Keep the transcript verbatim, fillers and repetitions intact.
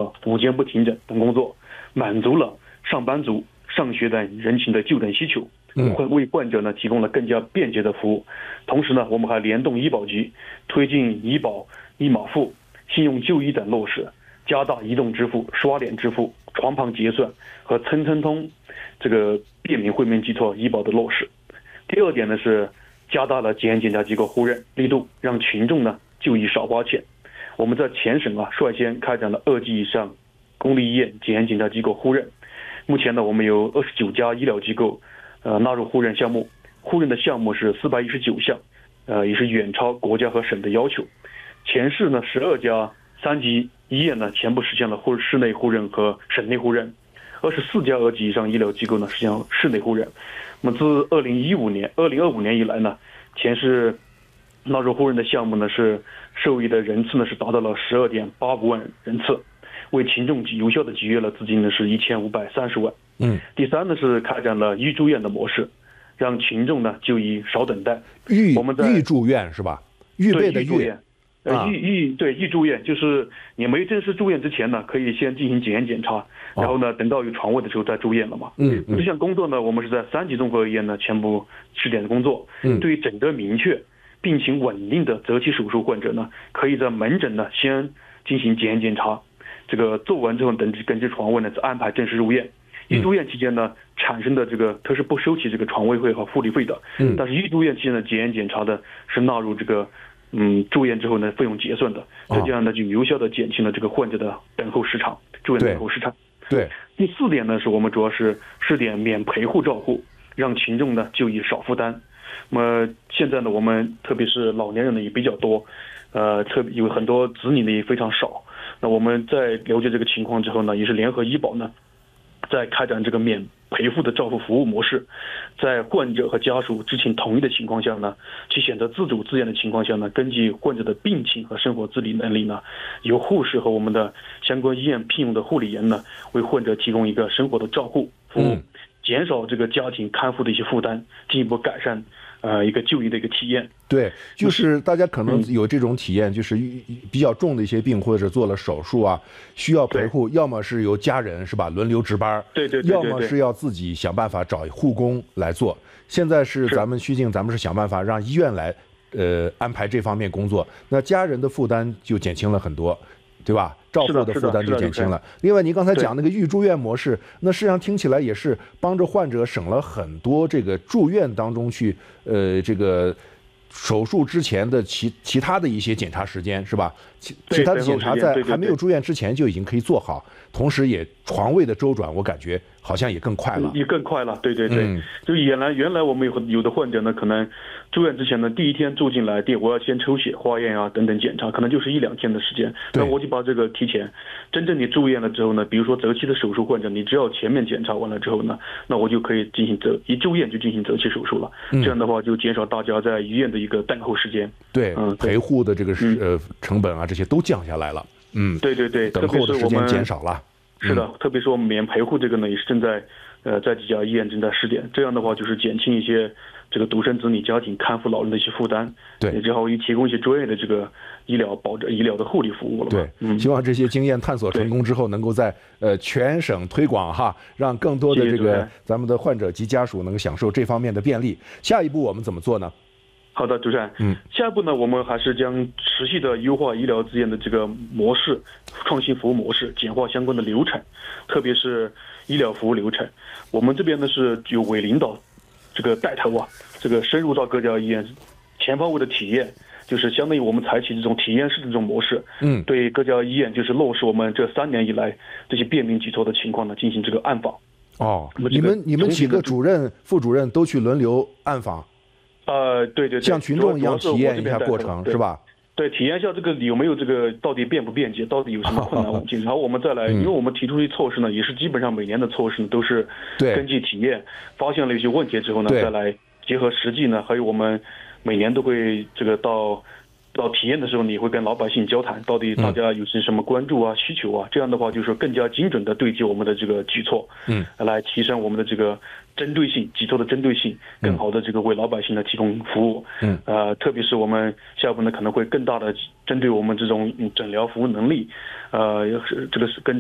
和午间不停诊等工作，满足了上班族、上学等人群的就诊需求，为患者呢提供了更加便捷的服务。同时呢，我们还联动医保局，推进医保、医码付、信用就医等落实，加大移动支付、刷脸支付、床旁结算和蹭蹭通这个便民惠民基础医保的落实。第二点呢是加大了检验检查机构互认力度，让群众呢就医少花钱。我们在全省啊率先开展了二级以上公立医院检验检查机构互认。目前呢，我们有二十九家医疗机构呃纳入互认项目，互认的项目是四百一十九项，呃也是远超国家和省的要求。全市呢十二家三级医院呢全部实现了户市内互认和省内互认，二十四家二级以上医疗机构呢实现了市内互认。那么自二零一五年、二零二五年以来呢，全市纳入互认的项目呢是受益的人次呢是达到了十二点八五万人次，为群众有效的节约了资金呢是一千五百三十万。 嗯。 第三呢是开展了预住院的模式，让群众呢就医少等待。 预我们在预住院是吧？预备的预。 呃，预预对预住院就是你没正式住院之前呢，可以先进行检验检查，然后呢，等到有床位的时候再住院了嘛。 嗯嗯。 这项工作呢，我们是在三级综合医院呢全部试点的工作。 嗯。 对于诊断明确、病情稳定的择期手术患者呢，可以在门诊呢先进行检验检查，这个做完之后等根据床位呢再安排正式入院。预住院期间呢产生的这个它是不收取这个床位费和护理费的。 嗯。 但是预住院期间的检验检查的是纳入这个。嗯，住院之后呢，费用结算的，这样呢就有效的减轻了这个患者的等候时长，住院等候时长。 对。 第四点呢，是我们主要是试点免陪护照护，让群众呢就医少负担。那么现在呢，我们特别是老年人呢也比较多，呃，特别有很多子女呢也非常少。那我们在了解这个情况之后呢，也是联合医保呢，在开展这个免陪护的照护服务模式，在患者和家属知情同意的情况下呢，去选择自主自愿的情况下呢，根据患者的病情和生活自理能力呢，由护士和我们的相关医院聘用的护理员呢，为患者提供一个生活的照护服务，减少这个家庭看护的一些负担，进一步改善呃一个就医的一个体验。 对，就是大家可能有这种体验，就是比较重的一些病或者做了手术啊，需要陪护，要么是由家人是吧轮流值班， 对对对， 要么是要自己想办法找护工来做。现在是咱们虚境，咱们是想办法让医院来呃安排这方面工作，那家人的负担就减轻了很多，对吧？照护的负担就减轻了。另外，您刚才讲那个预住院模式，那实际上听起来也是帮着患者省了很多这个住院当中去呃这个。手术之前的其其他的一些检查时间是吧？其其他的检查在还没有住院之前就已经可以做好，同时也床位的周转，我感觉好像也更快了， 也更快了。对对对，嗯、就原来原来我们有有的患者呢，可能住院之前呢，第一天住进来，第我要先抽血、化验啊等等检查，可能就是一两天的时间。那我就把这个提前，真正你住院了之后呢，比如说择期的手术患者，你只要前面检查完了之后呢，那我就可以进行择一住院就进行择期手术了。嗯、这样的话就减少大家在医院的一个等候时间， 对，嗯，陪护的这个是、嗯、呃成本啊，这些都降下来了，嗯， 对对对， 等候的时间减少了， 是的，特别是我们免陪护这个呢，也是正在呃在几家医院正在试点，这样的话就是减轻一些这个独生子女家庭看护老人的一些负担， 对， 也之后也提供一些专业的这个医疗保障、医疗的护理服务了。 对，嗯，希望这些经验探索成功之后，能够在呃全省推广哈，让更多的这个咱们的患者及家属能够享受这方面的便利。下一步我们怎么做呢？ 好的，主持人。嗯，下一步呢，我们还是将持续的优化医疗资源的这个模式，创新服务模式，简化相关的流程，特别是医疗服务流程。我们这边呢是由委领导这个带头啊，这个深入到各家医院，全方位的体验，就是相当于我们采取这种体验式的这种模式，嗯，对各家医院就是落实我们这三年以来这些便民举措的情况呢，进行这个暗访。 哦，你们你们几个主任、副主任都去轮流暗访。 呃，对对对， 像群众一样体验一下过程是吧？ 对，体验一下这个有没有这个到底便不便捷，到底有什么困难问题，然后我们再来，因为我们提出的措施呢，也是基本上每年的措施呢都是根据体验发现了一些问题之后呢，再来结合实际呢，还有我们每年都会这个到。到体验的时候，你会跟老百姓交谈，到底大家有些什么关注啊、需求啊？这样的话，就是更加精准的对接我们的这个举措，嗯，来提升我们的这个针对性、举措的针对性，更好的这个为老百姓呢提供服务，嗯，呃，特别是我们下一步呢可能会更大的针对我们这种诊疗服务能力，呃，这个是跟